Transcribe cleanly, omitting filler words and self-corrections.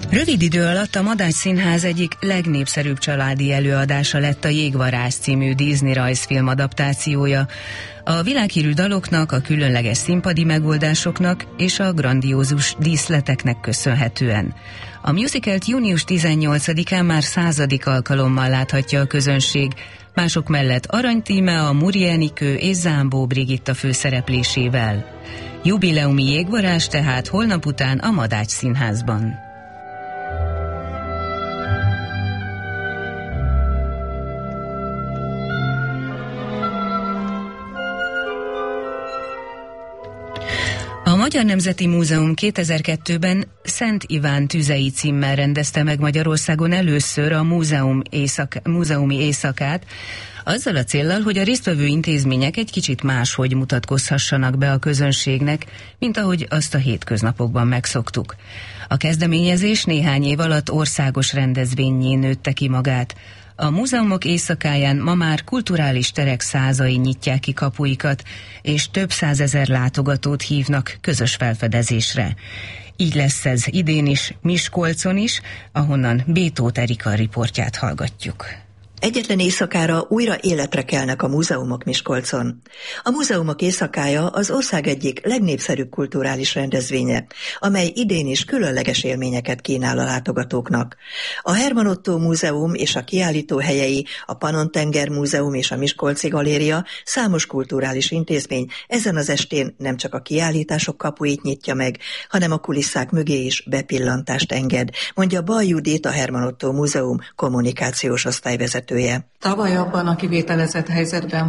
Rövid idő alatt a Madách Színház egyik legnépszerűbb családi előadása lett a Jégvarázs című Disney rajzfilm adaptációja. A világhírű daloknak, a különleges színpadi megoldásoknak és a grandiózus díszleteknek köszönhetően. A musicalt június 18-án már 100. alkalommal láthatja a közönség, mások mellett Arany Tíme, a Muri Enikő és Zámbó Brigitta főszereplésével. Jubileumi Jégvarázs tehát holnap után a Madách Színházban. A Magyar Nemzeti Múzeum 2002-ben Szent Iván tüzei címmel rendezte meg Magyarországon először a múzeumi éjszakát, azzal a céllal, hogy a résztvevő intézmények egy kicsit máshogy mutatkozhassanak be a közönségnek, mint ahogy azt a hétköznapokban megszoktuk. A kezdeményezés néhány év alatt országos rendezvénnyé nőtte ki magát. A múzeumok éjszakáján ma már kulturális terek százai nyitják ki kapuikat, és több százezer látogatót hívnak közös felfedezésre. Így lesz ez idén is, Miskolcon is, ahonnan B. Tóth Erika riportját hallgatjuk. Egyetlen éjszakára újra életre kelnek a múzeumok Miskolcon. A múzeumok éjszakája az ország egyik legnépszerűbb kulturális rendezvénye, amely idén is különleges élményeket kínál a látogatóknak. A Herman Ottó Múzeum és a kiállítóhelyei, a Pannon-tenger Múzeum és a Miskolci Galéria, számos kulturális intézmény ezen az estén nem csak a kiállítások kapuit nyitja meg, hanem a kulisszák mögé is bepillantást enged, mondja Bal Judit, a Herman Ottó Múzeum kommunikációs osztályvezetője. Tavaly abban a kivételezett helyzetben